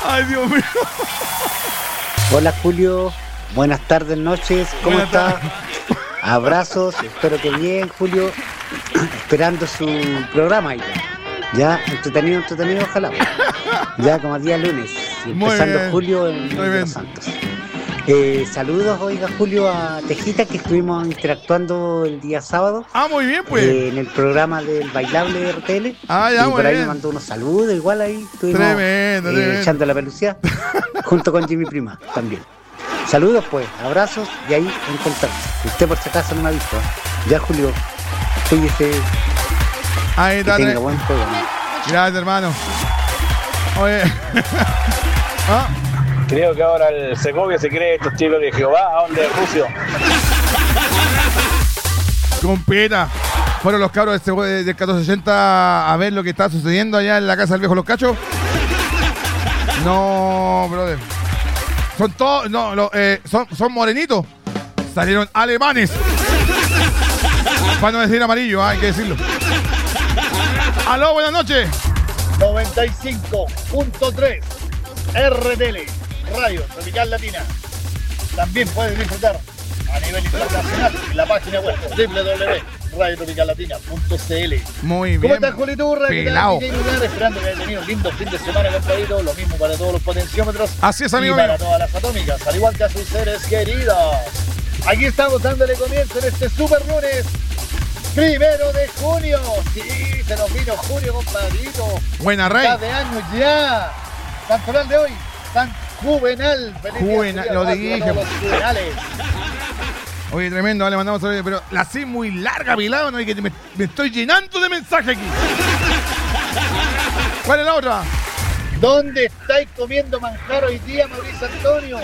Ay, Dios mío. Hola Julio, buenas tardes, noches, ¿cómo está? Abrazos, espero que bien, Julio, esperando su programa ahí. Ya, entretenido, ojalá. Ya como día lunes, empezando julio en Los Santos. Saludos, oiga Julio, a Tejita, que estuvimos interactuando el día sábado. Muy bien, pues. En el programa del bailable de RTL. Ya, y por ahí bien. me mandó unos saludos, igual ahí estuvimos tremendo. echando la pelucía, junto con Jimmy Prima también. Saludos pues, abrazos y ahí en contacto. Usted por si acaso no me ha visto. Ya Julio, cuídese. Ahí está. Que tenga buen programa. Gracias, hermano. Oye. Creo que ahora el Segovia se cree estos chicos de Jehová. ¿A dónde es Rucio? Compita. Fueron los cabros del 1480 a ver lo que está sucediendo allá en la casa del viejo Los Cachos. No, brother. Son todos, son morenitos. Salieron alemanes. Para no decir amarillo, hay que decirlo. Aló, buenas noches. 95.3 RTL, Radio Tropical Latina. También puedes disfrutar a nivel internacional en la página web www.radiotropicalatina.cl. Muy bien. ¿Cómo estás, Juliturra? Pelao. Esperando que haya tenido un lindo fin de semana, compadrito. Lo mismo para todos los potenciómetros. Así es, amigo y para mío. todas las atómicas, al igual que a sus seres queridos. Aquí estamos dándole comienzo en este super lunes 1 de junio. Sí, se nos vino junio, compadrito. Buena, Rey. De años ya. Cantoral de hoy, tan juvenal. Juvenal, lo dije. Los juvenales. Oye, tremendo, le mandamos saludos, pero la sé muy larga, Pilado, ¿no? Y que me estoy llenando de mensajes aquí. ¿Cuál es la otra? ¿Dónde estáis comiendo manjar hoy día, Mauricio Antonio?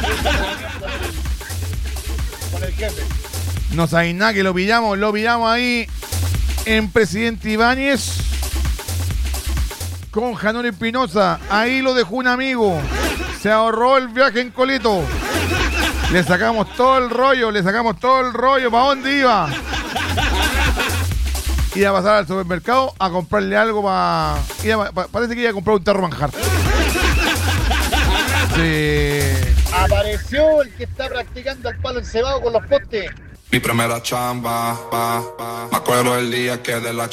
Con el jefe. No sabéis nada, que lo pillamos ahí en Presidente Ibáñez con Janón Espinosa. Ahí lo dejó un amigo. Se ahorró el viaje en Coleto. Le sacamos todo el rollo. ¿Para dónde iba? Iba a pasar al supermercado a comprarle algo para... Parece que iba a comprar un tarro manjar. Sí. Apareció el que está practicando el palo encebado con los postes. Mi primera chamba, me acuerdo el día que de la